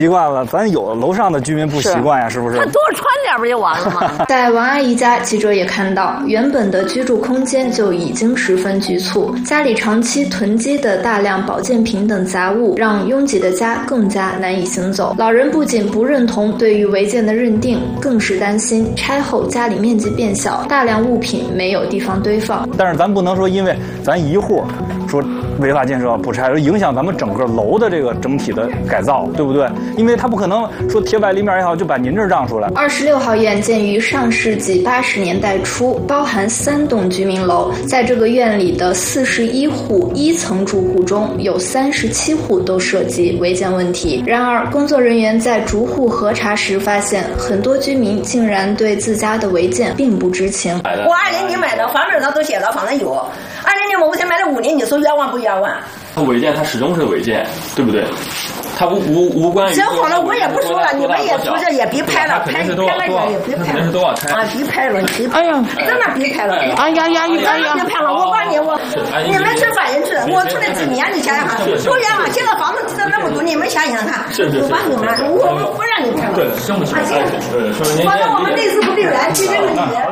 习惯了，咱有楼上的居民不习惯呀，是不是？ 他多穿点不就完了吗？ 在王阿姨家，记者也看到，原本的居住空间就已经十分局促，家里长期囤积的大量保健品等杂物，让拥挤的家更加难以行走。老人不仅不认同对于违建的认定，更是担心拆后家里面积变小，大量物品没有地方堆放。 但是咱不能说因为咱一户说违法建设不拆，影响咱们整个楼的这个整体的改造，对不对？因为它不可能说铁板立面也好，就把您这儿让出来。 26号院建于上世纪80年代初，包含3栋居民楼。在这个院里的41户1层住户中，有37户都涉及违建问题。然而，工作人员在逐户核查时发现，很多居民竟然对自家的违建并不知情。 我20年买的房本上都写了，房子有。20年我才买了5年，你说冤枉不冤枉？ 他违建，他始终是违建，对不对？他无关于。 这好了，我也不说了，你们也出这也别拍了，拍了也别拍了，啊，别拍了，别拍了，哎呀，真的别拍了，哎呀，别拍了，我把你们是法人去，我出来几年，你想想看，多冤枉！现在房子挣那么多，你们想想看，我把你们，我不让你拍了， 对，生不起， 反正我们内事不对人，就这个理解。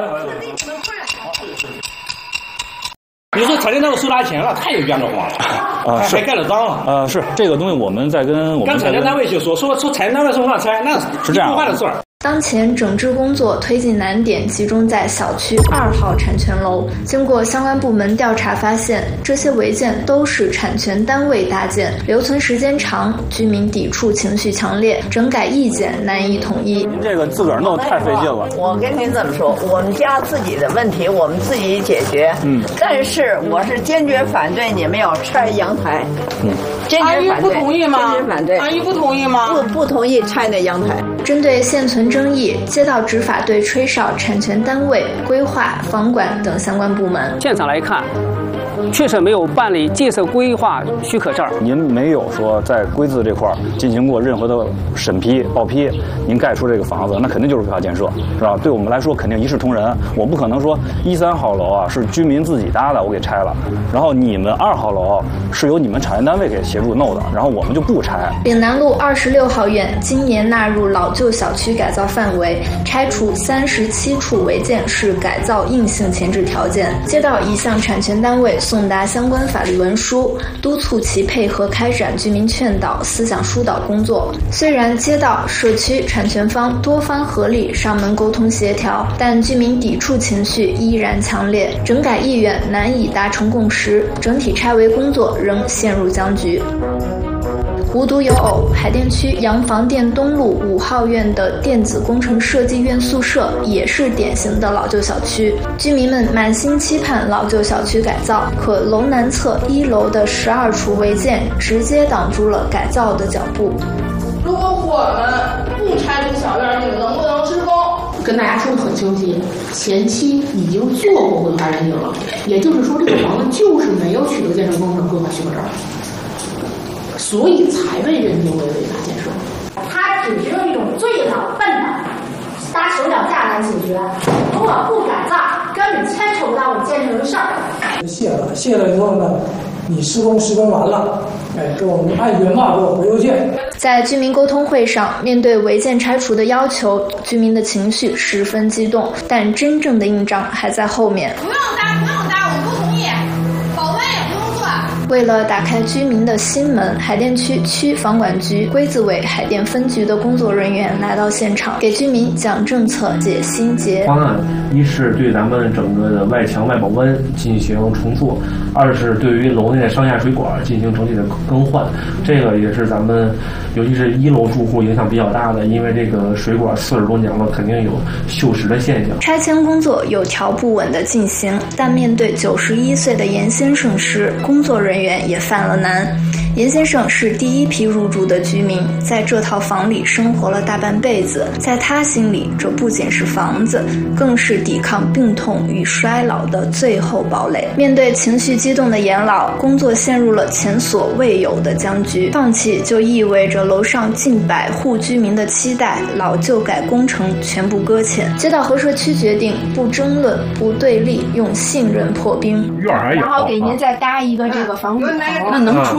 你说拆迁单位收他钱了，他也冤得慌了，还盖了章了。 是这个东西，我们在跟我们拆迁单位去说拆迁单位说话拆，那是这样的事儿。 当前整治工作推进难点集中在小区2号产权楼。经过相关部门调查发现，这些违建都是产权单位搭建，留存时间长，居民抵触情绪强烈，整改意见难以统一。 您这个自个儿弄太费劲了。 我跟您这么说，我们家自己的问题我们自己解决。但是我是坚决反对你们要拆阳台。坚决反对。阿姨不同意吗？坚决反对。阿姨不同意吗？不同意拆那阳台。 针对现存争议，街道执法队吹哨产权单位、规划、房管等相关部门。 现场来看，确实没有办理建设规划许可证。 您没有说在规制这块进行过任何的审批、报批，您盖出这个房子，那肯定就是违法建设，是吧？对我们来说，肯定一视同仁。我不可能说13号楼啊是居民自己搭的，我给拆了，然后你们2号楼是由你们产权单位给协助弄的，然后我们就不拆。 岭南路26号院今年纳入老旧小区改造范围，拆除37处违建是改造硬性前置条件。街道已向产权单位送达相关法律文书，督促其配合开展居民劝导、思想疏导工作。虽然街道、社区、产权方多方合力上门沟通协调，但居民抵触情绪依然强烈，整改意愿难以达成共识，整体拆违工作仍陷入僵局。无独有偶，海淀区洋房店东路5号院的电子工程设计院宿舍也是典型的老旧小区，居民们满心期盼老旧小区改造，可楼南侧1楼的12处违建直接挡住了改造的脚步。 如果我们不拆除小院，你们能不能施工？跟大家说的很清晰，前期已经做过规划认定了，也就是说这个房子就是没有取得建设工程规划许可证，所以才被认定为违法建设。 它只是用一种最老笨的搭手脚架来解决，如果不改造，根本牵扯不到我建设的事儿。 卸了以后呢，你施工完了，给我们按原码给我回邮件。 在居民沟通会上，面对违建拆除的要求，居民的情绪十分激动，但真正的硬仗还在后面。 不用搭，我不同意，保温也不用做。 为了打开居民的心门，海淀区区房管局规字委海淀分局的工作人员来到现场，给居民讲政策、解心结。 方案一是对咱们整个的外墙外保温进行重做，二是对于楼内的上下水管进行整体的更换，这个也是咱们尤其是1楼住户影响比较大的，因为这个水管40多年了，肯定有锈蚀的现象。 拆迁工作有条不紊地进行，但面对91岁的严先生时，工作人员也犯了难。严先生是第一批入住的居民，在这套房里生活了大半辈子，在他心里，这不仅是房子，更是抵抗病痛与衰老的最后堡垒。面对情绪激动的严老，工作陷入了前所未有的僵局。放弃就意味着楼上近100户居民的期待，老旧改工程全部搁浅。街道和社区决定不争论、不对立，用信任破冰。 院还有， 然后给您再搭一个这个防雨棚， 那能出去吗？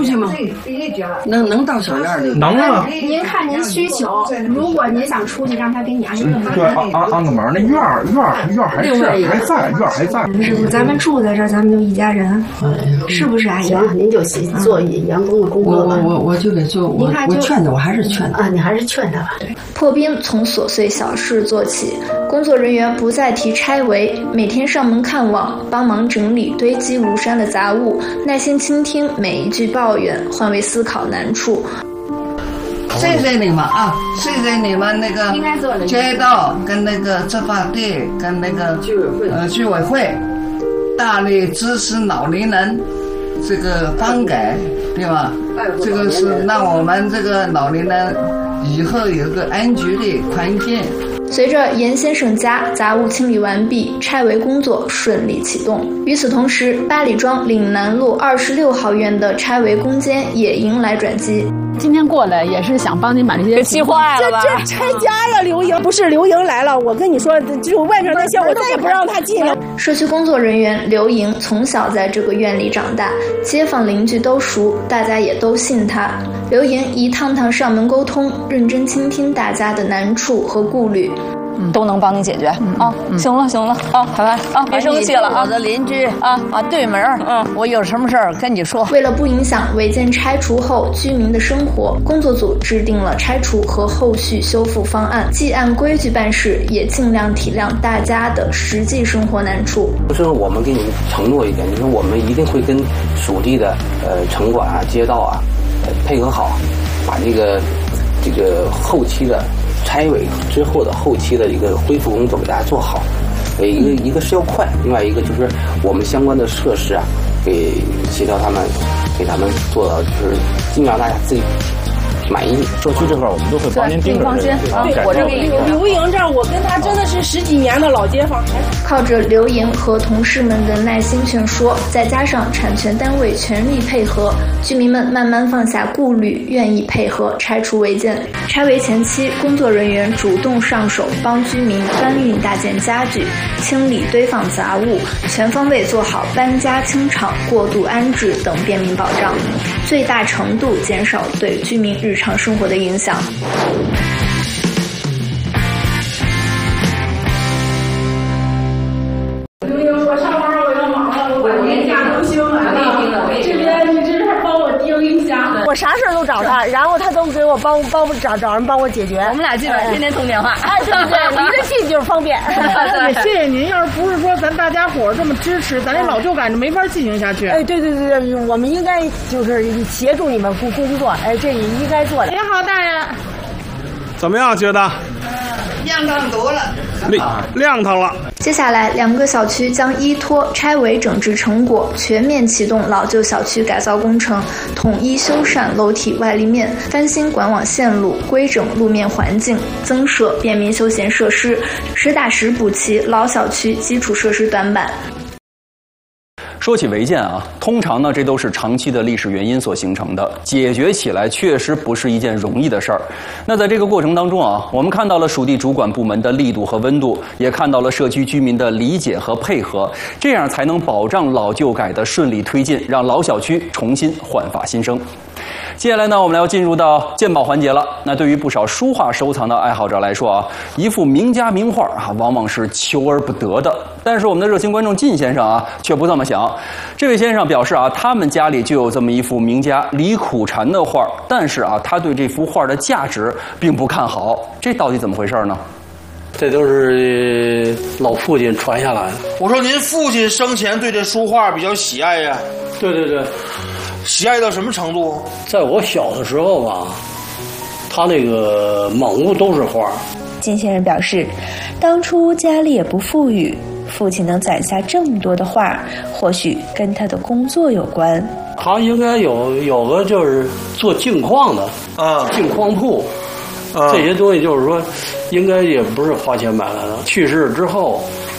能到小院里？ 能啊。 您看您需求，如果您想出去，让他给你安个门。 对，安个门，那院还在。 师傅，咱们住在这儿，咱们就一家人，是不是阿姨？ 行，您就做员工的工作吧。我就给做，我劝他，我还是劝他啊，你还是劝他吧。 破冰从琐碎小事做起，工作人员不再提拆围，每天上门看望，帮忙整理堆积如山的杂物，耐心倾听每一句抱怨，换位思考难处。 谢谢你们啊！谢谢你们那个街道跟那个执法队跟那个居委会大力支持老年人这个翻改，对吧？这个是让我们这个老年人以后有个安居的环境。 随着严先生家杂物清理完毕，拆围工作顺利启动。与此同时，八里庄岭南路26号院的拆围攻坚也迎来转机。 今天过来也是想帮您把这些气坏了吧？这拆家呀，刘莹不是刘莹来了，我跟你说，就外面那些我再也不让他进了。 社区工作人员刘莹从小在这个院里长大，街坊邻居都熟，大家也都信她。刘莹一趟趟上门沟通，认真倾听大家的难处和顾虑。 都能帮你解决啊！行了啊，拜拜啊！别生气了啊！ 我的邻居啊，对门我有什么事儿跟你说。 为了不影响违建拆除后居民的生活，工作组制定了拆除和后续修复方案，既按规矩办事，也尽量体谅大家的实际生活难处。 就是我们给你们承诺一点，就是我们一定会跟属地的城管啊、街道啊配合好，把这个后期的拆违之后的后期的一个恢复工作给大家做好，一个是要快，另外一个就是我们相关的设施啊，给协调他们，给他们做到就是尽量让大家自己满意。 社区这块我们都会帮您盯着。 放心啊，我这刘莹这儿，我跟他真的是10几年的老街坊。 靠着刘莹和同事们的耐心劝说，再加上产权单位全力配合，居民们慢慢放下顾虑，愿意配合拆除违建。拆围前期，工作人员主动上手，帮居民搬运大件家具，清理堆放杂物，全方位做好搬家清场、过渡安置等便民保障，最大程度减少对居民日常生活的影响。 刘莹，我上班我要忙了，我把年假都休完了。这边你这是帮我盯一下。 我啥事都找他，然后他都给我找人帮我解决。 我们俩基本上天天通电话。 哎，对，离得近就是方便。 也谢谢您，要是不是说咱大家伙这么支持，咱这老旧感就没法进行下去。 哎，对，我们应该就是协助你们工作，哎，这也应该做的。 您好，大人。 怎么样？觉得？ 亮堂多了， 亮堂了。 接下来，2个小区将依托拆违整治成果，全面启动老旧小区改造工程，统一修缮楼体外立面，翻新管网线路，规整路面环境，增设便民休闲设施，实打实补齐老小区基础设施短板。 说起违建啊，通常呢这都是长期的历史原因所形成的，解决起来确实不是一件容易的事儿。那在这个过程当中啊，我们看到了属地主管部门的力度和温度，也看到了社区居民的理解和配合，这样才能保障老旧改的顺利推进，让老小区重新焕发新生。接下来呢，我们要进入到鉴宝环节了。那对于不少书画收藏的爱好者来说啊，一幅名家名画啊，往往是求而不得的。但是我们的热心观众靳先生啊，却不这么想。这位先生表示啊，他们家里就有这么一幅名家李苦禅的画，但是啊，他对这幅画的价值并不看好。这到底怎么回事呢？ 这都是老父亲传下来的。 我说您父亲生前对这书画比较喜爱呀？ 对。 喜爱到什么程度？ 在我小的时候吧，他那个满屋都是花。 靳先生表示，当初家里也不富裕，父亲能攒下这么多的画，或许跟他的工作有关。 他应该有个就是做镜框的镜框铺，这些东西就是说，应该也不是花钱买来的。去世之后，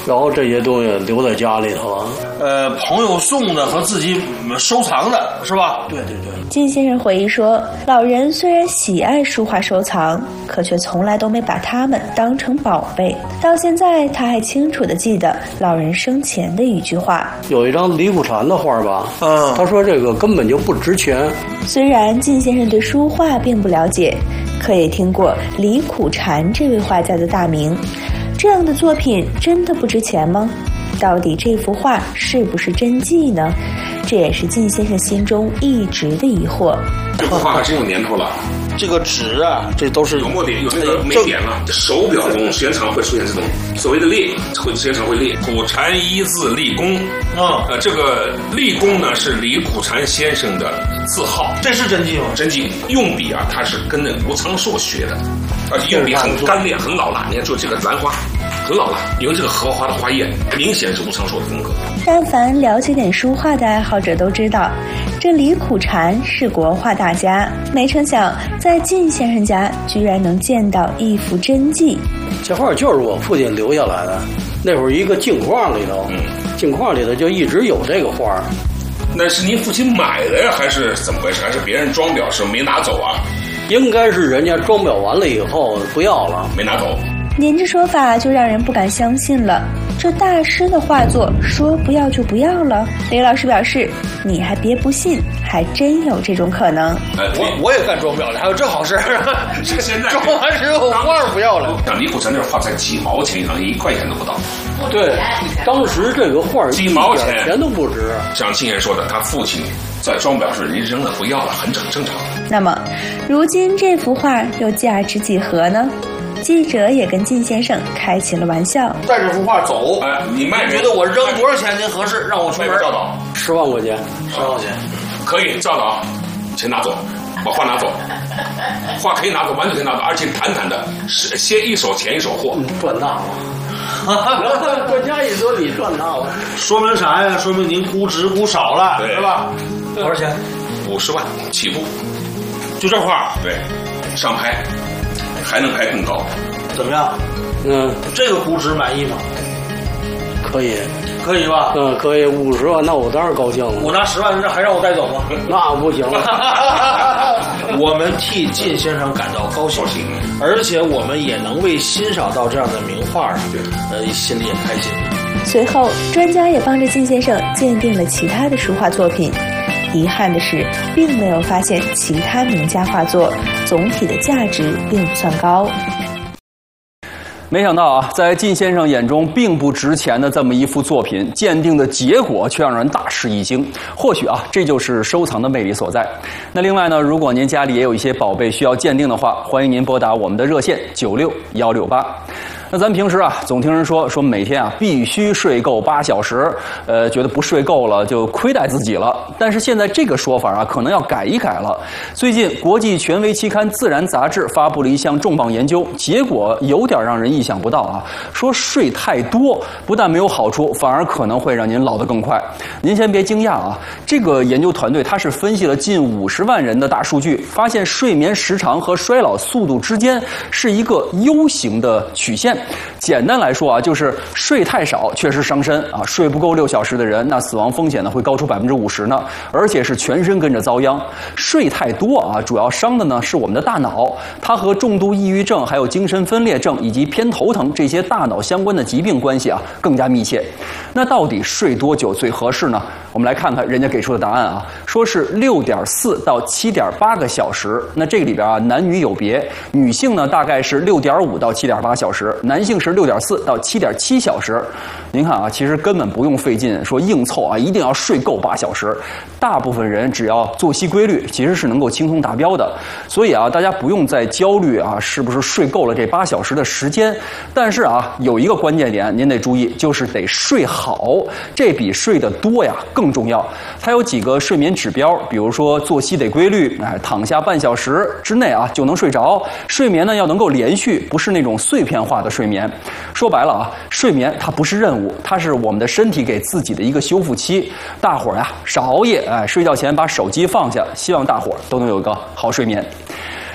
然后这些东西留在家里头， 朋友送的和自己收藏的是吧？ 对对对。 靳先生回忆说，老人虽然喜爱书画收藏，可却从来都没把它们当成宝贝。到现在，他还清楚地记得老人生前的一句话： 有一张李苦禅的画吧，他说这个根本就不值钱。 虽然靳先生对书画并不了解，可也听过李苦禅这位画家的大名。这样的作品真的不值钱吗？到底这幅画是不是真迹呢？这也是靳先生心中一直的疑惑。 这幅画还真有年头了。 这个纸啊，这都是有墨点，有那个没点了。手表中时间长会出现这种所谓的裂，会时间长会裂。苦禅一字立功这个立功呢是李苦禅先生的字号。 这是真迹吗？ 真迹。用笔啊，他是跟那吴昌硕学的，而且用笔很干练，很老辣。你看，就这个兰花。很老了，因为这个荷花的花叶明显是吴昌硕的风格。 但凡了解点书画的爱好者都知道，这李苦禅是国画大家，没成想在靳先生家居然能见到一幅真迹。 这画就是我父亲留下来的，那会儿一个镜框里头，镜框里头就一直有这个画。 那是您父亲买的呀，还是怎么回事？还是别人装裱时没拿走啊？ 应该是人家装裱完了以后不要了， 没拿走。 您这说法就让人不敢相信了，这大师的画作说不要就不要了？李老师表示，你还别不信，还真有这种可能。 我也干装裱的，还有这好事这现在装完之后画不要了。 像李苦禅这画才几毛钱一张，1块钱都不到。 对，当时这个画几毛钱都不值。 像靳先生说的，他父亲在装裱时人家扔了不要了，很正常。 那么，如今这幅画又价值几何呢？记者也跟靳先生开起了玩笑， 带这幅画走， 你卖觉得我扔多少钱您合适？让我出门照倒 10万块钱 ，10万块钱可以照倒，钱拿走，把画拿走，画可以拿走，完全可以拿走，而且坦坦的，是先一手钱一手货， 赚大了。专家一说你赚大了， 说明啥呀？说明您估值估少了，对吧？多少钱 ？50万起步， 就这画？ 对，上拍。还能拍更高， 怎么样？这个估值满意吗？ 可以， 可以吧？ 可以，50万，那我当然高兴了。 我拿10万，还让我带走吗？ 那不行了。 我们替靳先生感到高兴，而且我们也能为欣赏到这样的名画，心里也开心。 随后，专家也帮着靳先生鉴定了其他的书画作品。遗憾的是，并没有发现其他名家画作，总体的价值并不算高。 没想到啊，在靳先生眼中并不值钱的这么一幅作品，鉴定的结果却让人大吃一惊。或许啊，这就是收藏的魅力所在。那另外呢，如果您家里也有一些宝贝需要鉴定的话，欢迎您拨打我们的热线96168。那咱平时啊，总听人说每天啊必须睡够8小时，觉得不睡够了就亏待自己了。但是现在这个说法啊，可能要改一改了。最近，国际权威期刊《自然》杂志发布了一项重磅研究，结果有点让人意想不到啊。说睡太多不但没有好处，反而可能会让您老得更快。您先别惊讶啊，这个研究团队它是分析了近50万人的大数据，发现睡眠时长和衰老速度之间是一个 U 型的曲线。简单来说啊，就是睡太少确实伤身啊，睡不够6小时的人，那死亡风险呢会高出50%呢，而且是全身跟着遭殃。睡太多啊，主要伤的呢是我们的大脑，它和重度抑郁症、还有精神分裂症以及偏头疼这些大脑相关的疾病关系啊更加密切。那到底睡多久最合适呢？我们来看看人家给出的答案啊，说是6.4到7.8个小时。那这个里边啊，男女有别，女性呢大概是6.5到7.8小时，男性是6.4到7.7小时。您看啊，其实根本不用费劲说硬凑啊，一定要睡够8小时。大部分人只要作息规律，其实是能够轻松达标的。所以啊，大家不用再焦虑啊，是不是睡够了这8小时的时间？但是啊，有一个关键点您得注意，就是得睡好，这比睡得多呀更重要。它有几个睡眠指标，比如说作息得规律，躺下半小时之内啊就能睡着。睡眠呢要能够连续，不是那种碎片化的睡眠。说白了啊，睡眠它不是任务，它是我们的身体给自己的一个修复期。大伙儿呀少熬夜，睡觉前把手机放下，希望大伙儿都能有一个好睡眠。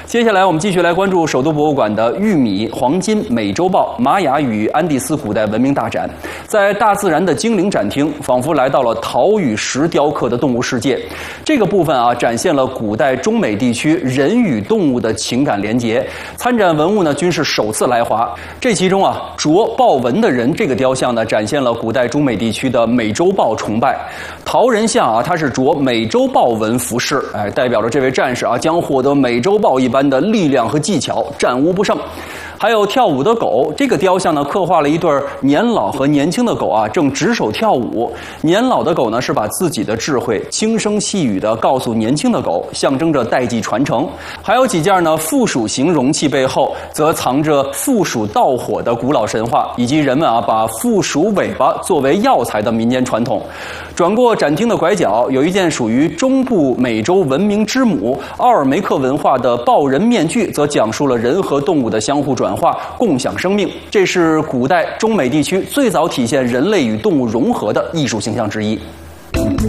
接下来我们继续来关注首都博物馆的玉米、黄金、美洲豹、玛雅与安第斯古代文明大展。在大自然的精灵展厅，仿佛来到了陶与石雕刻的动物世界。这个部分啊，展现了古代中美地区人与动物的情感连结。参展文物呢，均是首次来华。这其中啊，着豹纹的人这个雕像呢，展现了古代中美地区的美洲豹崇拜。陶人像啊，它是着美洲豹纹服饰，代表着这位战士啊，将获得美洲豹一般的力量和技巧，战无不胜。还有跳舞的狗，这个雕像呢，刻画了一对年老和年轻的狗啊，正执手跳舞。年老的狗呢，是把自己的智慧轻声细语地告诉年轻的狗，象征着代际传承。还有几件呢，附属型容器背后则藏着附属盗火的古老神话，以及人们啊把附属尾巴作为药材的民间传统。转过展厅的拐角，有一件属于中部美洲文明之母奥尔梅克文化的豹人面具，则讲述了人和动物的相互转化，共享生命。这是古代中美地区最早体现人类与动物融合的艺术形象之一。